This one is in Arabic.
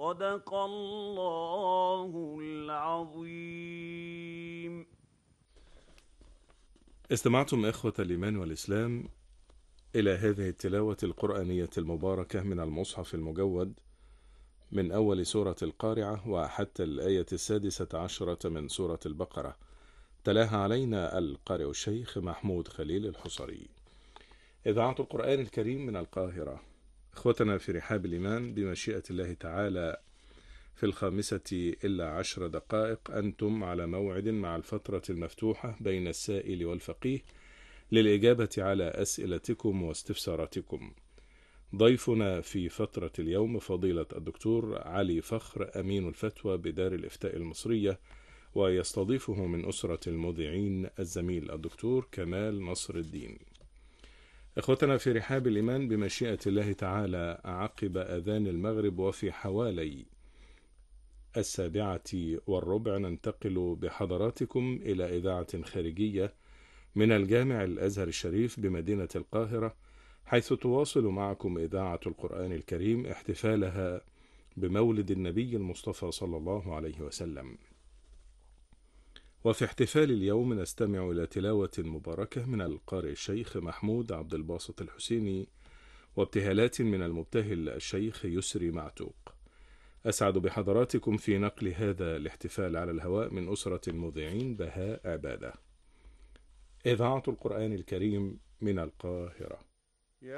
صدق الله العظيم. استمعتم إخوة الإيمان والإسلام إلى هذه التلاوة القرآنية المباركة من المصحف المجود من أول سورة القارعة وحتى الآية 16 من سورة البقرة، تلاها علينا القارئ الشيخ محمود خليل الحصري. إذاعة القرآن الكريم من القاهرة. إخوتنا في رحاب الإيمان، بمشيئة الله تعالى في 15:10 أنتم على موعد مع الفترة المفتوحة بين السائل والفقيه للإجابة على أسئلتكم واستفساراتكم. ضيفنا في فترة اليوم فضيلة الدكتور علي فخر، أمين الفتوى بدار الإفتاء المصرية، ويستضيفه من أسرة المذيعين الزميل الدكتور كمال نصر الدين. إخوتنا في رحاب الإيمان، بمشيئة الله تعالى عقب أذان المغرب وفي حوالي 7:15 ننتقل بحضراتكم إلى إذاعة خارجية من الجامع الأزهر الشريف بمدينة القاهرة، حيث تواصل معكم إذاعة القرآن الكريم احتفالها بمولد النبي المصطفى صلى الله عليه وسلم. وفي احتفال اليوم نستمع إلى تلاوة مباركة من القارئ الشيخ محمود عبد الباسط الحسيني، وابتهالات من المبتهل الشيخ يسري معتوق. أسعد بحضراتكم في نقل هذا الاحتفال على الهواء من أسرة المذيعين بهاء عبادة. إذاعة القرآن الكريم من القاهرة.